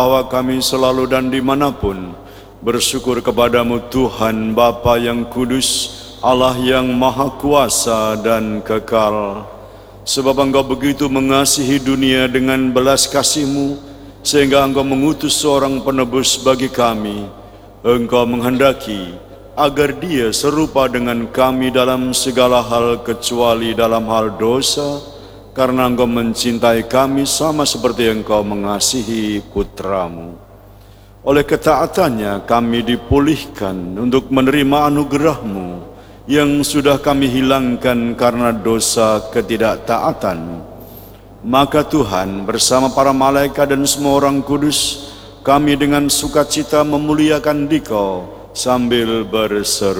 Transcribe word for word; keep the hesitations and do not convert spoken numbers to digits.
bahwa kami selalu dan dimanapun bersyukur kepadamu Tuhan Bapa yang kudus, Allah yang maha kuasa dan kekal. Sebab Engkau begitu mengasihi dunia dengan belas kasih-Mu, sehingga Engkau mengutus seorang penebus bagi kami. Engkau menghendaki agar dia serupa dengan kami dalam segala hal kecuali dalam hal dosa, karena Engkau mencintai kami sama seperti Engkau mengasihi putra-Mu. Oleh ketaatannya kami dipulihkan untuk menerima anugerah-Mu yang sudah kami hilangkan karena dosa ketidaktaatan. Maka Tuhan bersama para malaikat dan semua orang kudus, kami dengan sukacita memuliakan Dikau sambil berseru,